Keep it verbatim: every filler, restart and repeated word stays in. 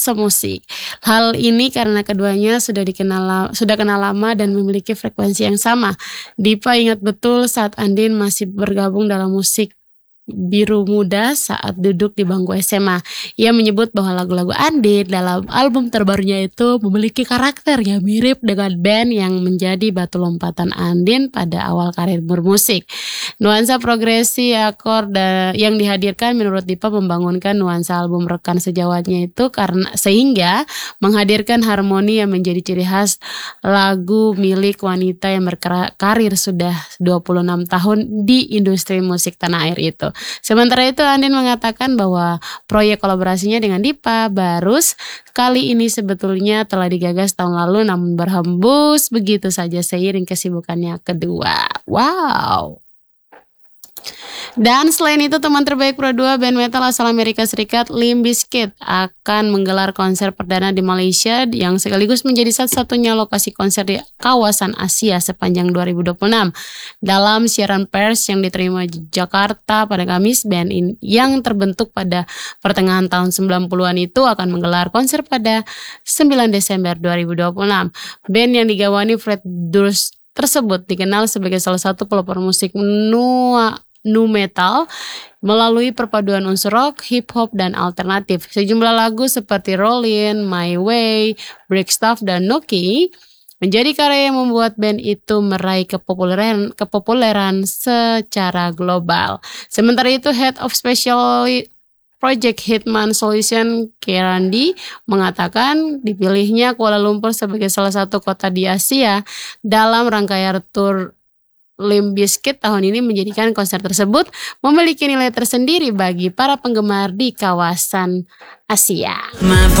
semusik. Hal ini karena keduanya sudah dikenal sudah kenal lama dan memiliki frekuensi yang sama. Dipa ingat betul saat Andin masih bergabung dalam musik Biru Muda saat duduk di bangku S M A. Ia menyebut bahwa lagu-lagu Andin dalam album terbarunya itu memiliki karakter yang mirip dengan band yang menjadi batu lompatan Andin pada awal karir bermusik. Nuansa progresi akor yang dihadirkan menurut Dipa membangunkan nuansa album rekan sejawatnya itu karena sehingga menghadirkan harmoni yang menjadi ciri khas lagu milik wanita yang berkarir sudah dua puluh enam tahun di industri musik tanah air itu. Sementara itu Andin mengatakan bahwa proyek kolaborasinya dengan Dipa Barus kali ini sebetulnya telah digagas tahun lalu namun berhembus begitu saja seiring kesibukannya kedua. Wow. Dan selain itu teman terbaik Pro dua band metal asal Amerika Serikat Limp Bizkit akan menggelar konser perdana di Malaysia yang sekaligus menjadi satu-satunya lokasi konser di kawasan Asia sepanjang dua ribu dua puluh enam. Dalam siaran pers yang diterima di Jakarta pada Kamis, band in, yang terbentuk pada pertengahan tahun sembilan puluhan itu akan menggelar konser pada sembilan Desember dua ribu dua puluh enam. Band yang digawani Fred Durst tersebut dikenal sebagai salah satu pelopor musik nua nu metal melalui perpaduan unsur rock, hip hop dan alternatif. Sejumlah lagu seperti Rollin', My Way, Break Stuff dan Nookie menjadi karya yang membuat band itu meraih kepopuleran kepopuleran secara global. Sementara itu Head of Special Project Hitman Solution Kerandi mengatakan dipilihnya Kuala Lumpur sebagai salah satu kota di Asia dalam rangkaian tour Limp Bizkit tahun ini menjadikan konser tersebut memiliki nilai tersendiri bagi para penggemar di kawasan Asia.